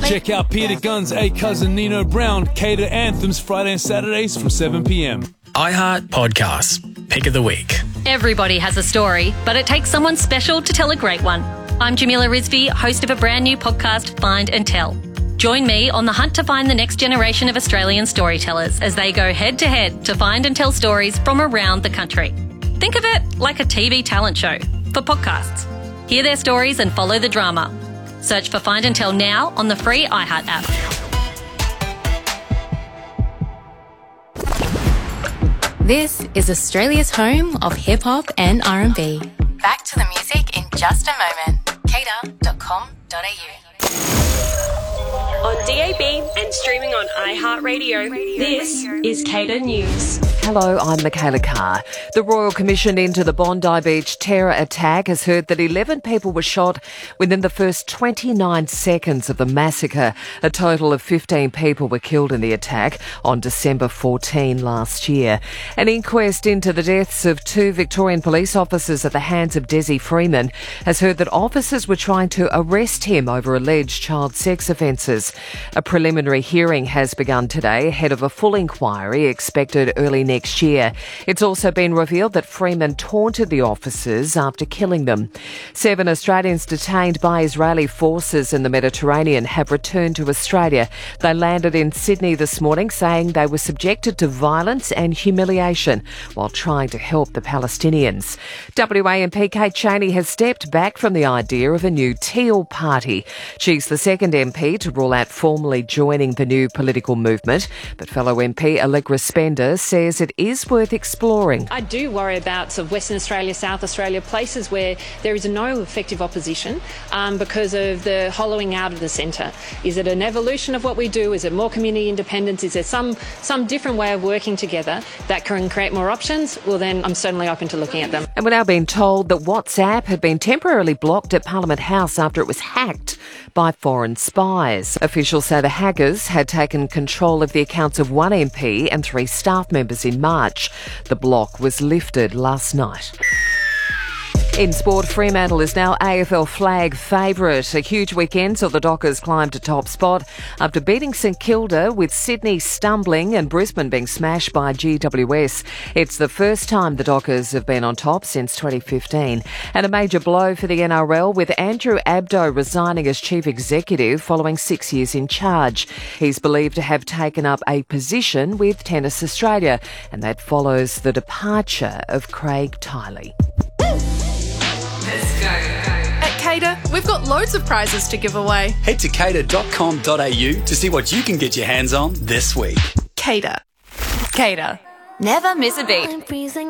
Check out Peter Gunn's A Cousin Nino Brown cater anthems Friday and Saturdays from 7 p.m. iHeart Podcasts. Pick of the week. Everybody has a story, but it takes someone special to tell a great one. I'm Jamila Rizvi, host of a brand new podcast, Find and Tell. Join me on the hunt to find the next generation of Australian storytellers as they go head-to-head to find and tell stories from around the country. Think of it like a TV talent show for podcasts. Hear their stories and follow the drama. Search for Find and Tell now on the free iHeart app. This is Australia's home of hip-hop and R&B. Back to the music in just a moment. Cater.com.au. On DAB and streaming on iHeartRadio, this is Cater News. Hello, I'm Michaela Carr. The Royal Commission into the Bondi Beach terror attack has heard that 11 people were shot within the first 29 seconds of the massacre. A total of 15 people were killed in the attack on December 14 last year. An inquest into the deaths of 2 Victorian police officers at the hands of Desi Freeman has heard that officers were trying to arrest him over alleged child sex offences. A preliminary hearing has begun today ahead of a full inquiry expected early next year. It's also been revealed that Freeman taunted the officers after killing them. 7 Australians detained by Israeli forces in the Mediterranean have returned to Australia. They landed in Sydney this morning saying they were subjected to violence and humiliation while trying to help the Palestinians. WA MP Kate Chaney has stepped back from the idea of a new Teal party. She's the second MP to rule out formally joining the new political movement, but fellow MP Allegra Spender says it is worth exploring. I do worry about sort of Western Australia, South Australia, places where there is no effective opposition because of the hollowing out of the centre. Is it an evolution of what we do? Is it more community independence? Is there some different way of working together that can create more options? Well, then I'm certainly open to looking at them. And we're now being told that WhatsApp had been temporarily blocked at Parliament House after it was hacked by foreign spies. Officials say the hackers had taken control of the accounts of 1 MP and 3 staff members in March. The block was lifted last night. In sport, Fremantle is now AFL flag favourite. A huge weekend saw the Dockers climb to top spot after beating St Kilda, with Sydney stumbling and Brisbane being smashed by GWS. It's the first time the Dockers have been on top since 2015. And a major blow for the NRL, with Andrew Abdo resigning as chief executive following 6 years in charge. He's believed to have taken up a position with Tennis Australia, and that follows the departure of Craig Tiley. Let's go. At Cater, we've got loads of prizes to give away. Head to cater.com.au to see what you can get your hands on this week. Cater. Never miss a beat.